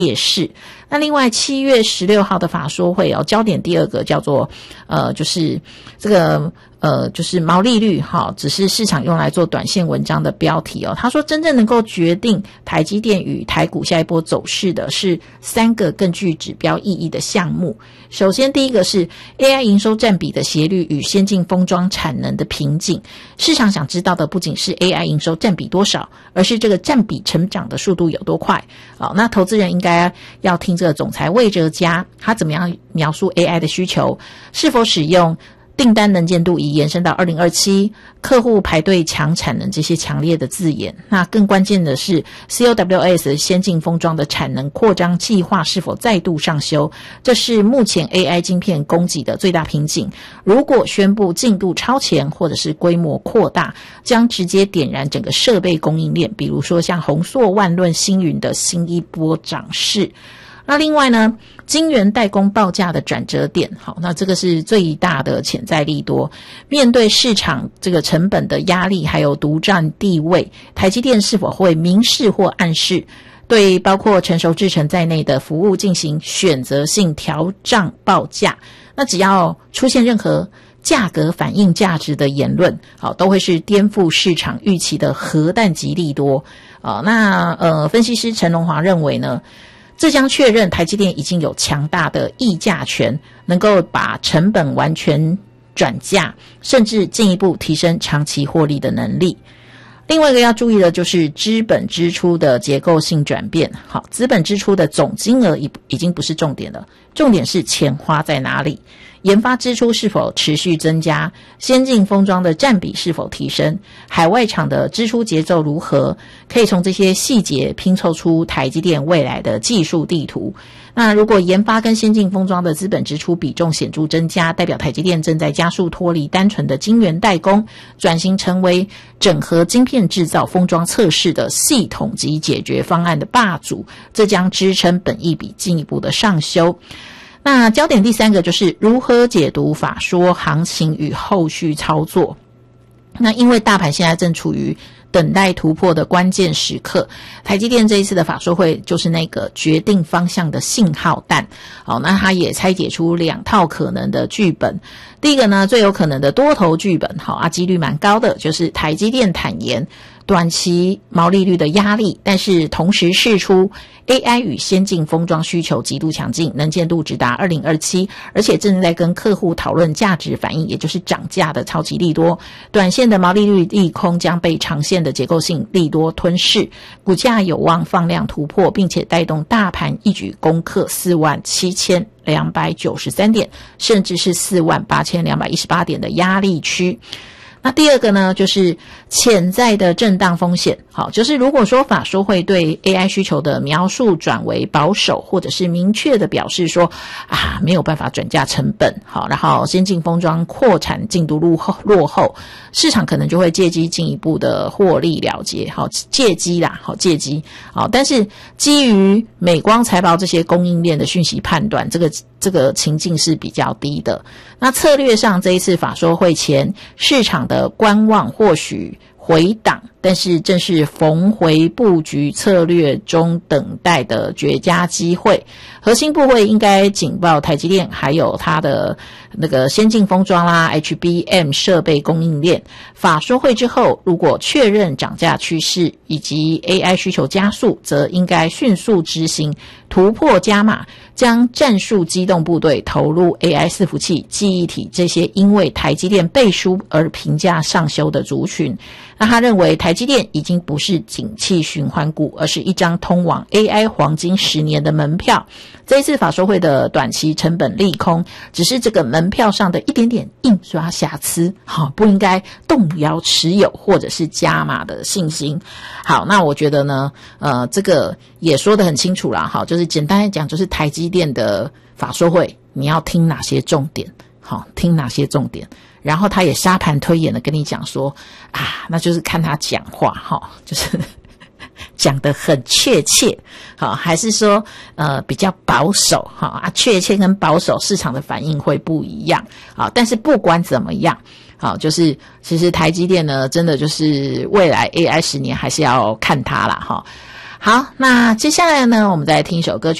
劣势。那另外7月16号的法说会焦点第二个叫做就是这个就是毛利率只是市场用来做短线文章的标题他说真正能够决定台积电与台股下一波走势的是3个更具指标意义的项目。首先第一个是 AI 营收占比的斜率与先进封装产能的瓶颈。市场想知道的不仅是 AI 营收占比多少，而是这个占比成长的速度有多快。那投资人应该要听这个总裁魏哲嘉他怎么样描述 AI 的需求，是否使用订单能见度已延伸到2027，客户排队抢产能这些强烈的字眼。那更关键的是 CoWoS 先进封装的产能扩张计划是否再度上修，这是目前 AI 晶片供给的最大瓶颈。如果宣布进度超前或者是规模扩大，将直接点燃整个设备供应链，比如说像宏硕、万润、星云的新一波涨势。那另外呢，晶圆代工报价的转折点，好，那这个是最大的潜在利多。面对市场这个成本的压力，还有独占地位，台积电是否会明示或暗示对包括成熟制程在内的服务进行选择性调涨报价？那只要出现任何价格反映价值的言论，好，都会是颠覆市场预期的核弹级利多。分析师陈荣华认为呢，这将确认台积电已经有强大的议价权，能够把成本完全转嫁，甚至进一步提升长期获利的能力。另外一个要注意的就是资本支出的结构性转变。好，资本支出的总金额已经不是重点了，重点是钱花在哪里，研发支出是否持续增加，先进封装的占比是否提升，海外厂的支出节奏如何，可以从这些细节拼凑出台积电未来的技术地图。那如果研发跟先进封装的资本支出比重显著增加，代表台积电正在加速脱离单纯的晶圆代工，转型成为整合晶片制造、封装测试的系统级解决方案的霸主，这将支撑本益比进一步的上修。那焦点第3个就是如何解读法说行情与后续操作。那因为大盘现在正处于等待突破的关键时刻，台积电这一次的法说会就是那个决定方向的信号弹。好，那它也拆解出2套可能的剧本。第一个呢，最有可能的多头剧本，好几率蛮高的，就是台积电坦言短期毛利率的压力，但是同时释出 AI 与先进封装需求极度强劲，能见度直达2027，而且正在跟客户讨论价值反应，也就是涨价的超级利多。短线的毛利率利空将被长线的结构性利多吞噬，股价有望放量突破，并且带动大盘一举攻克47293点，甚至是48218点的压力区。那第二个呢，就是潜在的震荡风险。好，就是如果说法说会对 AI 需求的描述转为保守，或者是明确的表示说没有办法转嫁成本，好，然后先进封装扩产进度落后，市场可能就会借机进一步的获利了结。好，借机。好，但是基于美光财报这些供应链的讯息判断，这个情境是比较低的。那策略上，这一次法说会前市场的观望或许回档，但是正是逢回布局策略中等待的绝佳机会。核心部位应该警报台积电还有它的那个先进封装啦 HBM 设备供应链。法说会之后，如果确认涨价趋势以及 AI 需求加速，则应该迅速执行突破加码，将战术机动部队投入 AI 伺服器、记忆体这些因为台积电背书而评价上修的族群。那他认为台积电已经不是景气循环股，而是一张通往 AI 黄金10年的门票。这一次法说会的短期成本利空，只是这个门票上的一点点印刷瑕疵，好，不应该动摇持有或者是加码的信心。好，那我觉得呢，这个也说得很清楚啦，好，就是简单来讲，就是台积电的法说会，你要听哪些重点，好，听哪些重点。然后他也沙盘推演的跟你讲说那就是看他讲话就是讲得很确切，好，还是说比较保守，确切跟保守市场的反应会不一样，好，但是不管怎么样，好，就是其实台积电呢，真的就是未来 AI 10年还是要看它啦， 好，那接下来呢，我们再听一首歌曲。